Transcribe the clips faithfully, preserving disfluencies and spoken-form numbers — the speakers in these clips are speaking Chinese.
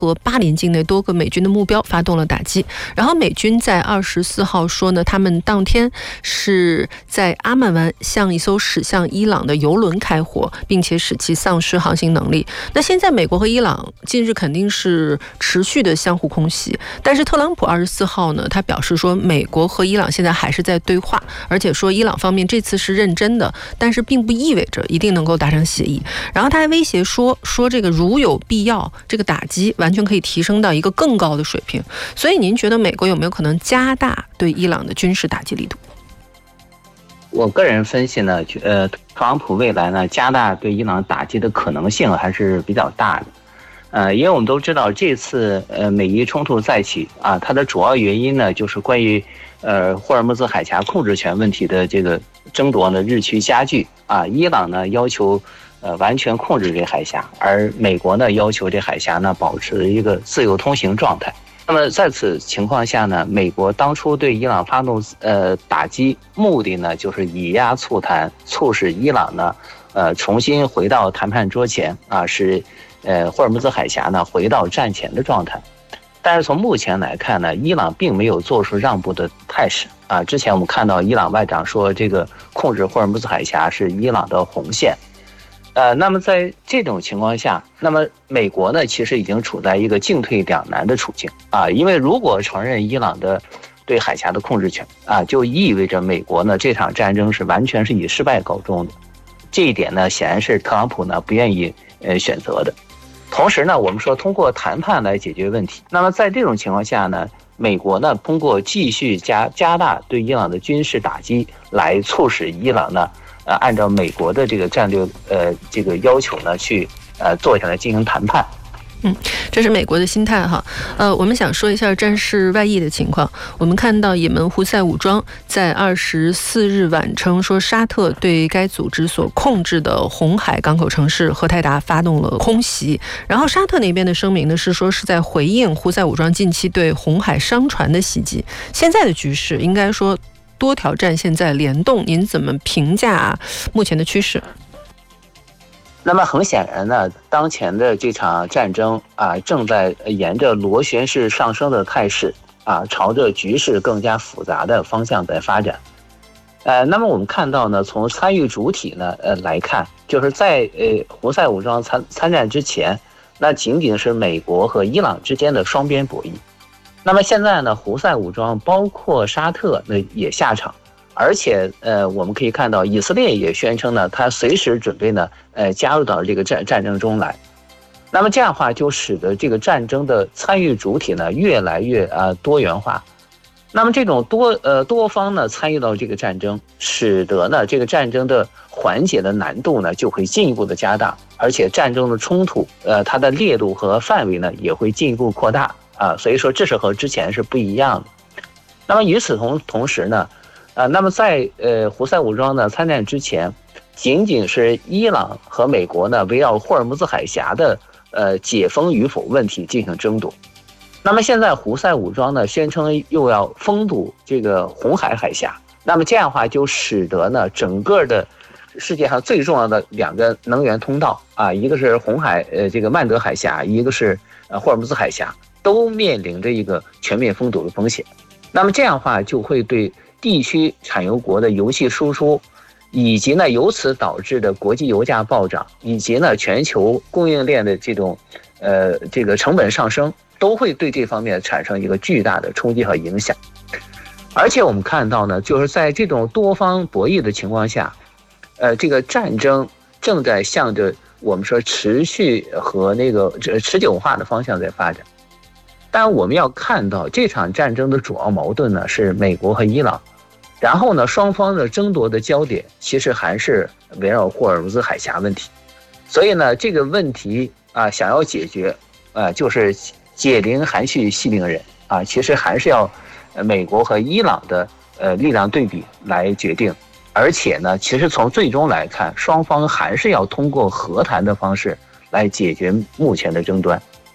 和巴林境内多个美军的目标发动了打击。然后美军在二十四号说呢，他们当天是在阿曼湾向一艘驶向伊朗的油轮开火，并且使其丧失航行能力。那现在美国和伊朗近日肯定是持续的相互空袭，但是特朗普二十四号呢，他表示说美国和伊朗现在还是在对话，而且说伊朗方面这次是认真的，但是并不意味着一定能够达成协议。然后他还威胁说说这个如有必要，这个打击完全可以提升到一个更高的水平。所以您觉得美国有没有可能加大对伊朗的军事打击力度？ 我个人分析呢，呃，特朗普未来呢加大对伊朗打击的可能性还是比较大的。呃，因为我们都知道这次呃美伊冲突再起啊，它的主要原因呢就是关于呃霍尔木兹海峡控制权问题的这个争夺呢日趋加剧啊。伊朗呢要求呃完全控制这海峡，而美国呢要求这海峡呢保持一个自由通行状态。那么在此情况下呢，美国当初对伊朗发动呃打击，目的呢就是以压促谈，促使伊朗呢呃重新回到谈判桌前啊，使呃霍尔木兹海峡呢回到战前的状态。但是从目前来看呢，伊朗并没有做出让步的态势啊。之前我们看到伊朗外长说，这个控制霍尔木兹海峡是伊朗的红线。呃，那么在这种情况下，那么美国呢，其实已经处在一个进退两难的处境啊。因为如果承认伊朗的对海峡的控制权啊，就意味着美国呢这场战争是完全是以失败告终的。这一点呢，显然是特朗普呢不愿意呃选择的。同时呢，我们说通过谈判来解决问题。那么在这种情况下呢，美国呢通过继续加加大对伊朗的军事打击，来促使伊朗呢。呃，按照美国的这个战略呃这个要求呢，去呃坐下来进行谈判。 嗯，这是美国的心态哈。呃，我们想说一下战事外溢的情况。我们看到也门胡塞武装在二十四日晚称说，沙特对该组织所控制的红海港口城市荷台达发动了空袭。然后沙特那边的声明呢是说是在回应胡塞武装近期对红海商船的袭击。现在的局势应该说多条战线在联动，您怎么评价目前的趋势？ 那么很显然呢，当前的这场战争啊，正在沿着螺旋式上升的态势啊，朝着局势更加复杂的方向在发展。呃，那么我们看到呢，从参与主体呢呃来看，就是在呃胡塞武装参参战之前，那仅仅是美国和伊朗之间的双边博弈。那么现在呢，胡塞武装包括沙特呢也下场。而且，呃，我们可以看到，以色列也宣称呢，他随时准备呢，呃，加入到这个战战争中来。那么这样的话，就使得这个战争的参与主体呢越来越啊、呃、多元化。那么这种多呃多方呢参与到这个战争，使得呢这个战争的缓解的难度呢就会进一步的加大，而且战争的冲突，呃，它的烈度和范围呢也会进一步扩大啊。所以说，这是和之前是不一样的。那么与此同同时呢。啊，那么在呃胡塞武装呢参战之前，仅仅是伊朗和美国呢围绕霍尔木兹海峡的呃解封与否问题进行争夺。那么现在胡塞武装呢宣称又要封堵这个红海海峡，那么这样的话就使得呢整个的世界上最重要的两个能源通道啊，一个是红海呃这个曼德海峡，一个是呃霍尔木兹海峡，都面临着一个全面封堵的风险。那么这样的话就会对地区产油国的油气输出，以及呢由此导致的国际油价暴涨，以及呢全球供应链的这种呃这个成本上升，都会对这方面产生一个巨大的冲击和影响。而且我们看到呢，就是在这种多方博弈的情况下，呃，这个战争正在向着我们说持续和那个持久化的方向在发展。但我们要看到这场战争的主要矛盾呢是美国和伊朗，然后呢双方的争夺的焦点其实还是围绕霍尔木兹海峡问题。所以呢这个问题啊想要解决啊就是解铃还须系铃人啊，其实还是要美国和伊朗的呃力量对比来决定。而且呢其实从最终来看，双方还是要通过和谈的方式来解决目前的争端。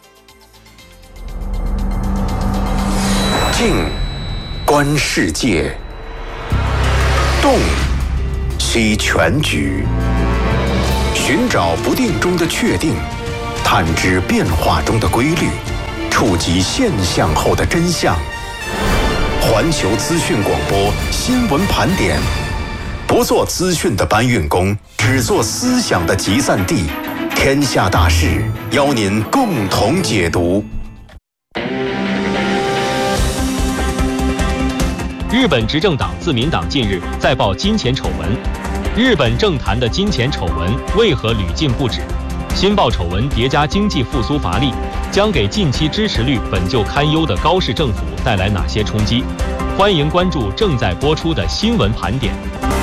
静观世界，动析全局，寻找不定中的确定，探知变化中的规律， 触及现象后的真相。环球资讯广播新闻盘点，不做资讯的搬运工，只做思想的集散地。天下大事，邀您共同解读。 日本执政党自民党近日再爆金钱丑闻，日本政坛的金钱丑闻为何屡禁不止？新爆丑闻叠加经济复苏乏力，将给近期支持率本就堪忧的高市政府带来哪些冲击？欢迎关注正在播出的新闻盘点。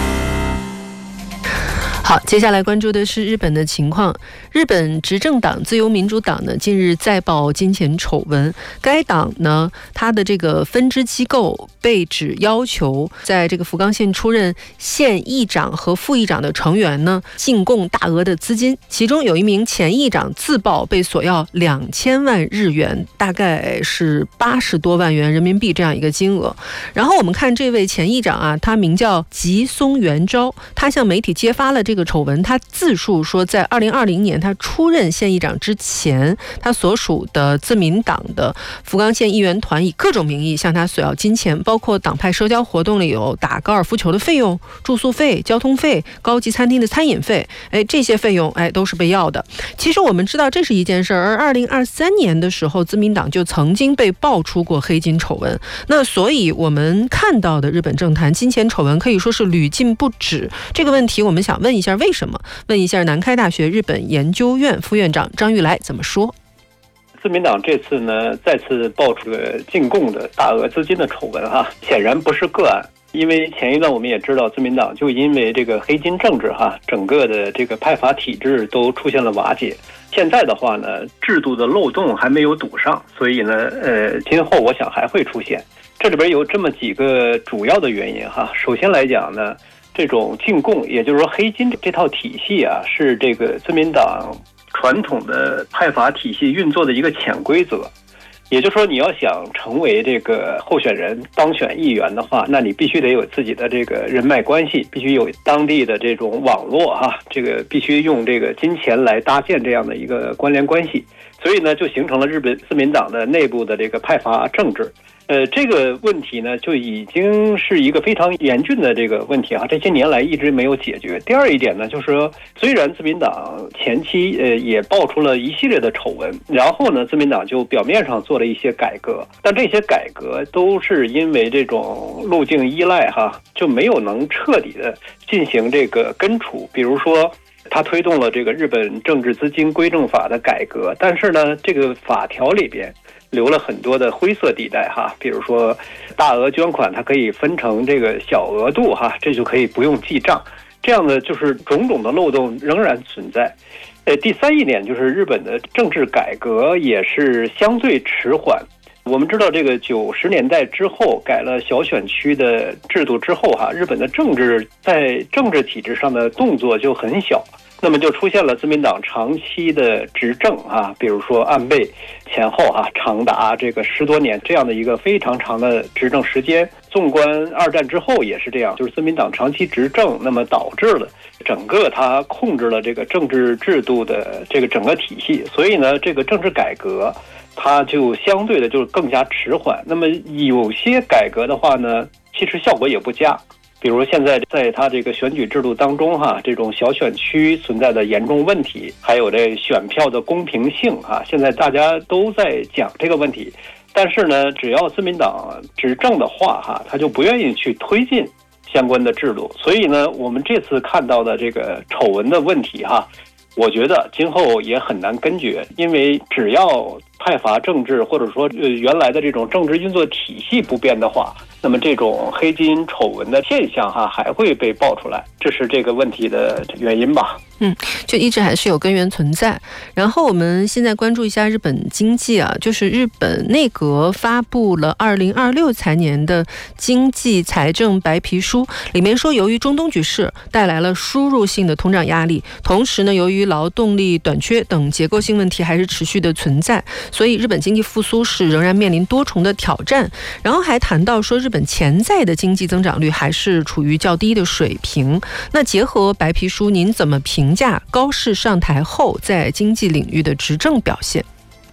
好，接下来关注的是日本的情况。日本执政党自由民主党呢，近日再爆金钱丑闻。该党呢，它的这个分支机构被指要求在这个福冈县出任县议长和副议长的成员呢，进贡大额的资金。其中有一名前议长自曝被索要两千万日元，大概是八十多万元人民币这样一个金额。然后我们看这位前议长啊，他名叫吉松元昭，他向媒体揭发了这个丑闻。他自述说，在二零二零年他出任县议长之前，他所属的自民党的福冈县议员团以各种名义向他索要金钱，包括党派社交活动里有打高尔夫球的费用、住宿费、交通费、高级餐厅的餐饮费，哎，这些费用哎都是被要的。其实我们知道这是一件事儿，而二零二三年的时候，自民党就曾经被爆出过黑金丑闻。那所以我们看到的日本政坛金钱丑闻可以说是屡禁不止。这个问题我们想问一下为什么？问一下南开大学日本研究院副院长张玉来怎么说。 自民党这次呢再次爆出了进贡的大额资金的丑闻哈，显然不是个案。因为前一段我们也知道，自民党就因为这个黑金政治哈，整个的这个派阀体制都出现了瓦解。现在的话呢，制度的漏洞还没有堵上，所以呢，呃，今后我想还会出现。这里边有这么几个主要的原因哈。首先来讲呢，这种进贡，也就是说黑金这套体系啊，是这个自民党传统的派阀体系运作的一个潜规则。也就是说，你要想成为这个候选人、当选议员的话，那你必须得有自己的这个人脉关系，必须有当地的这种网络哈，这个必须用这个金钱来搭建这样的一个关联关系。所以呢，就形成了日本自民党的内部的这个派阀政治。呃，这个问题呢，就已经是一个非常严峻的这个问题啊，这些年来一直没有解决。第二一点呢，就是说，虽然自民党前期呃也爆出了一系列的丑闻，然后呢，自民党就表面上做了一些改革，但这些改革都是因为这种路径依赖哈，就没有能彻底的进行这个根除。比如说，他推动了这个日本政治资金规正法的改革，但是呢，这个法条里边留了很多的灰色地带哈，比如说大额捐款它可以分成这个小额度哈，这就可以不用记账，这样的就是种种的漏洞仍然存在。呃，第三一点就是日本的政治改革也是相对迟缓。我们知道，这个九十年代之后改了小选区的制度之后哈，日本的政治在政治体制上的动作就很小。那么就出现了自民党长期的执政啊，比如说安倍前后啊，长达这个十多年这样的一个非常长的执政时间。纵观二战之后也是这样，就是自民党长期执政，那么导致了整个它控制了这个政治制度的这个整个体系，所以呢，这个政治改革它就相对的就是更加迟缓。那么有些改革的话呢，其实效果也不佳。比如现在在他这个选举制度当中哈，这种小选区存在的严重问题，还有这选票的公平性哈，现在大家都在讲这个问题。但是呢，只要自民党执政的话哈，他就不愿意去推进相关的制度。所以呢，我们这次看到的这个丑闻的问题哈，我觉得今后也很难根绝，因为只要派阀政治或者说呃原来的这种政治运作体系不变的话，那么这种黑金丑闻的现象哈还会被爆出来，这是这个问题的原因吧。 嗯，就一直还是有根源存在。然后我们现在关注一下日本经济啊，就是日本内阁发布了二零二六财年的经济财政白皮书，里面说由于中东局势带来了输入性的通胀压力，同时呢，由于劳动力短缺等结构性问题还是持续的存在，所以日本经济复苏是仍然面临多重的挑战。然后还谈到说日本潜在的经济增长率还是处于较低的水平。那结合白皮书，您怎么评价高市上台后在经济领域的执政表现？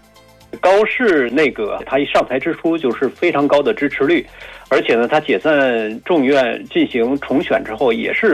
高市内阁他一上台之初就是非常高的支持率，而且呢，他解散众议院进行重选之后也是